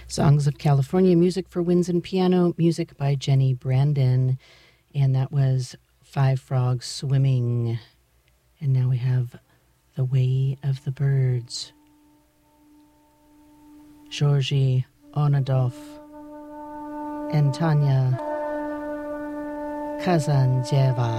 Songs of California, music for winds and piano, music by Jenny Brandon. And that was Five Frogs Swimming. And now we have The Way of the Birds. Georgy Onadov and Tanya Kazanjeva.